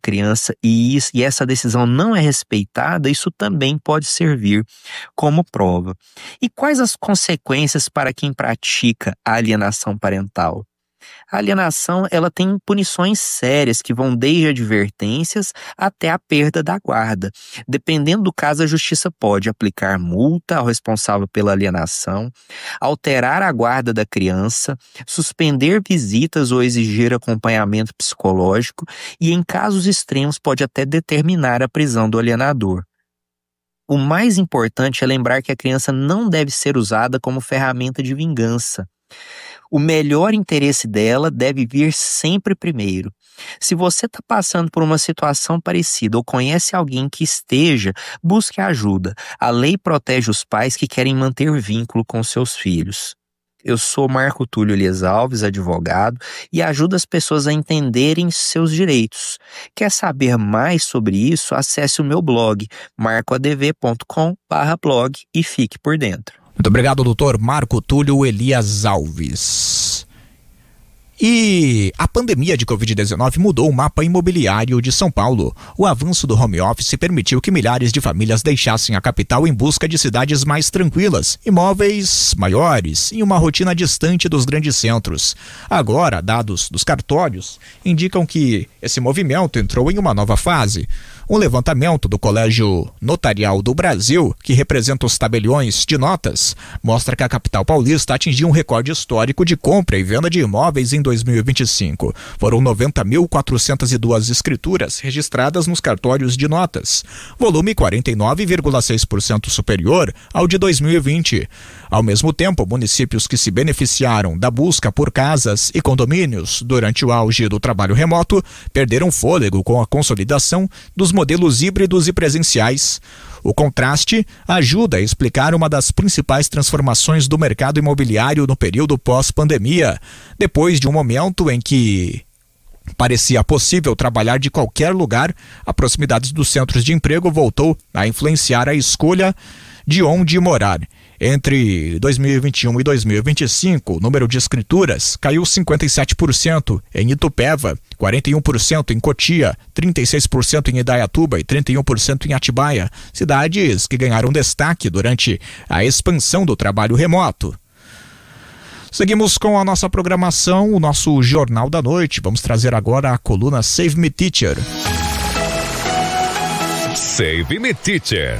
criança e essa decisão não é respeitada, isso também pode servir como prova. E quais as consequências para quem pratica a alienação parental? A alienação, ela tem punições sérias que vão desde advertências até a perda da guarda. Dependendo do caso, a justiça pode aplicar multa ao responsável pela alienação, alterar a guarda da criança, suspender visitas ou exigir acompanhamento psicológico e, em casos extremos, pode até determinar a prisão do alienador. O mais importante é lembrar que a criança não deve ser usada como ferramenta de vingança. O melhor interesse dela deve vir sempre primeiro. Se você está passando por uma situação parecida ou conhece alguém que esteja, busque ajuda. A lei protege os pais que querem manter vínculo com seus filhos. Eu sou Marco Túlio Elias Alves, advogado, e ajudo as pessoas a entenderem seus direitos. Quer saber mais sobre isso? Acesse o meu blog, marcoadv.com/blog e fique por dentro. Muito obrigado, doutor Marco Túlio Elias Alves. E a pandemia de Covid-19 mudou o mapa imobiliário de São Paulo. O avanço do home office permitiu que milhares de famílias deixassem a capital em busca de cidades mais tranquilas, imóveis maiores e uma rotina distante dos grandes centros. Agora, dados dos cartórios indicam que esse movimento entrou em uma nova fase. Um levantamento do Colégio Notarial do Brasil, que representa os tabeliões de notas, mostra que a capital paulista atingiu um recorde histórico de compra e venda de imóveis em 2025. Foram 90.402 escrituras registradas nos cartórios de notas, volume 49,6% superior ao de 2020. Ao mesmo tempo, municípios que se beneficiaram da busca por casas e condomínios durante o auge do trabalho remoto perderam fôlego com a consolidação dos modelos híbridos e presenciais. O contraste ajuda a explicar uma das principais transformações do mercado imobiliário no período pós-pandemia, depois de um momento em que parecia possível trabalhar de qualquer lugar. A proximidade dos centros de emprego voltou a influenciar a escolha de onde morar. Entre 2021 e 2025, o número de escrituras caiu 57% em Itupeva, 41% em Cotia, 36% em Indaiatuba e 31% em Atibaia, cidades que ganharam destaque durante a expansão do trabalho remoto. Seguimos com a nossa programação, o nosso Jornal da Noite. Vamos trazer agora a coluna Save Me Teacher. Save Me Teacher.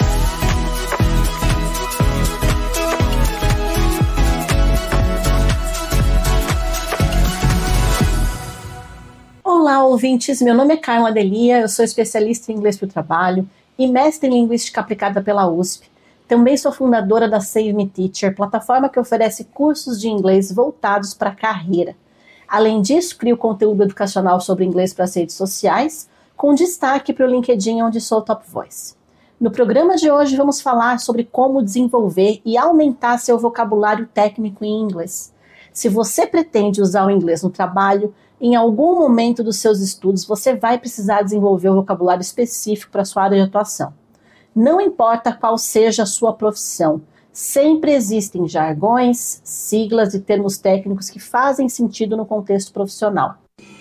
Olá, ouvintes. Meu nome é Carla Adelia, eu sou especialista em inglês para o trabalho e mestre em linguística aplicada pela USP. Também sou fundadora da Save Me Teacher, plataforma que oferece cursos de inglês voltados para a carreira. Além disso, crio conteúdo educacional sobre inglês para as redes sociais, com destaque para o LinkedIn, onde sou Top Voice. No programa de hoje vamos falar sobre como desenvolver e aumentar seu vocabulário técnico em inglês. Se você pretende usar o inglês no trabalho, em algum momento dos seus estudos você vai precisar desenvolver o vocabulário específico para a sua área de atuação. Não importa qual seja a sua profissão, sempre existem jargões, siglas e termos técnicos que fazem sentido no contexto profissional.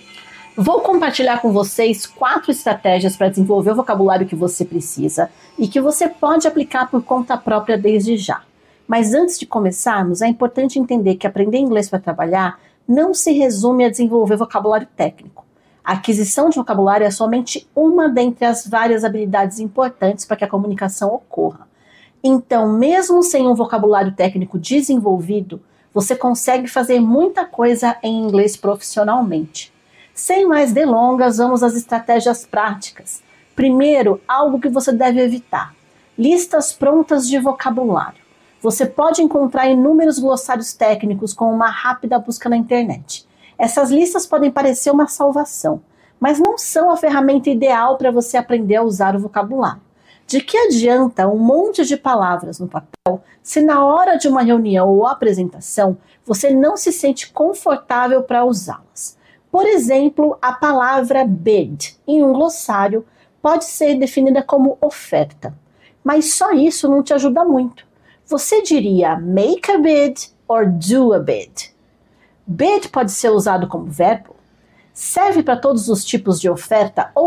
Vou compartilhar com vocês 4 estratégias para desenvolver o vocabulário que você precisa e que você pode aplicar por conta própria desde já. Mas antes de começarmos, é importante entender que aprender inglês para trabalhar não se resume a desenvolver vocabulário técnico. A aquisição de vocabulário é somente uma dentre as várias habilidades importantes para que a comunicação ocorra. Então, mesmo sem um vocabulário técnico desenvolvido, você consegue fazer muita coisa em inglês profissionalmente. Sem mais delongas, vamos às estratégias práticas. Primeiro, algo que você deve evitar: listas prontas de vocabulário. Você pode encontrar inúmeros glossários técnicos com uma rápida busca na internet. Essas listas podem parecer uma salvação, mas não são a ferramenta ideal para você aprender a usar o vocabulário. De que adianta um monte de palavras no papel se na hora de uma reunião ou apresentação você não se sente confortável para usá-las? Por exemplo, a palavra bid em um glossário pode ser definida como oferta, mas só isso não te ajuda muito. Você diria make a bid or do a bid. Bid pode ser usado como verbo, serve para todos os tipos de oferta ou